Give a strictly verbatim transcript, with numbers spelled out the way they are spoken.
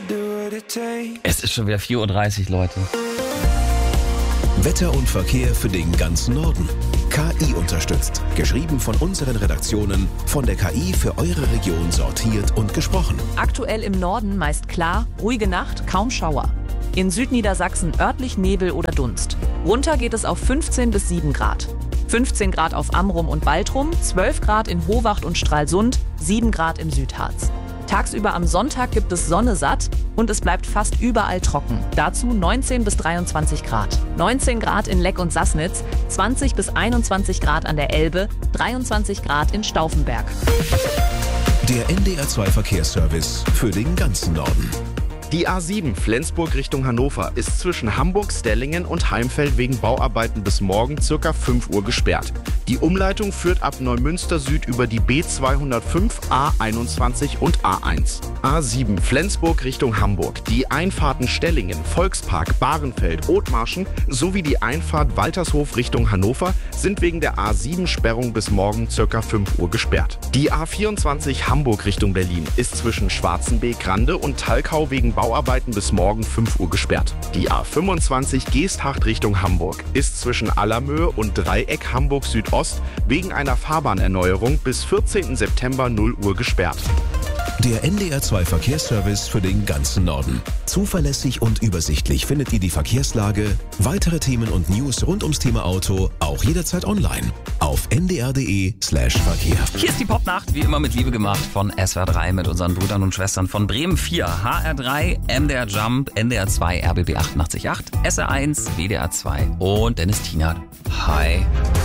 Es ist schon wieder vier Uhr dreißig, Leute. Wetter und Verkehr für den ganzen Norden. K I unterstützt. Geschrieben von unseren Redaktionen, von der K I für eure Region sortiert und gesprochen. Aktuell im Norden meist klar, ruhige Nacht, kaum Schauer. In Südniedersachsen örtlich Nebel oder Dunst. Runter geht es auf fünfzehn bis sieben Grad. fünfzehn Grad auf Amrum und Baltrum, zwölf Grad in Hovacht und Stralsund, sieben Grad im Südharz. Tagsüber am Sonntag gibt es Sonne satt und es bleibt fast überall trocken. Dazu neunzehn bis dreiundzwanzig Grad. neunzehn Grad in Leck und Sassnitz, zwanzig bis einundzwanzig Grad an der Elbe, dreiundzwanzig Grad in Stauffenberg. Der N D R zwei Verkehrsservice für den ganzen Norden. Die A sieben Flensburg Richtung Hannover ist zwischen Hamburg, Stellingen und Heimfeld wegen Bauarbeiten bis morgen ca. fünf Uhr gesperrt. Die Umleitung führt ab Neumünster Süd über die B zweihundertfünf, A einundzwanzig und A eins. A sieben Flensburg Richtung Hamburg. Die Einfahrten Stellingen, Volkspark, Bahrenfeld, Othmarschen sowie die Einfahrt Waltershof Richtung Hannover sind wegen der A sieben Sperrung bis morgen ca. fünf Uhr gesperrt. Die A vierundzwanzig Hamburg Richtung Berlin ist zwischen Schwarzenbeek, Grande und Talkau wegen Bauarbeiten bis morgen fünf Uhr gesperrt. Die A fünfundzwanzig Geesthacht Richtung Hamburg ist zwischen Allermöhe und Dreieck Hamburg Südost wegen einer Fahrbahnerneuerung bis vierzehnten September null Uhr gesperrt. Der N D R zwei Verkehrsservice für den ganzen Norden. Zuverlässig und übersichtlich findet ihr die Verkehrslage, weitere Themen und News rund ums Thema Auto auch jederzeit online auf n d r punkt d e slash verkehr. Hier ist die Popnacht, wie immer mit Liebe gemacht von S W R drei mit unseren Brüdern und Schwestern von Bremen vier, H R drei, M D R Jump, N D R zwei, R B B achtundachtzig Komma acht, S R eins, W D R zwei und Dennis Tienert. Hi.